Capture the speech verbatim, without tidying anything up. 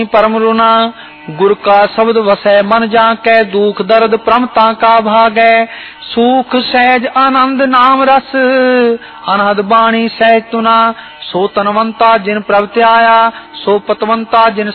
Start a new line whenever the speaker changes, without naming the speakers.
परम रुना गुर का शब्द वसै मन जाकै दुख दर्द प्रमता का भागै सुख सहज आनंद नाम रस अनहद बाणी सहज तुना सो तनवंता जिन प्रभ त्याया सो पतवंता जिन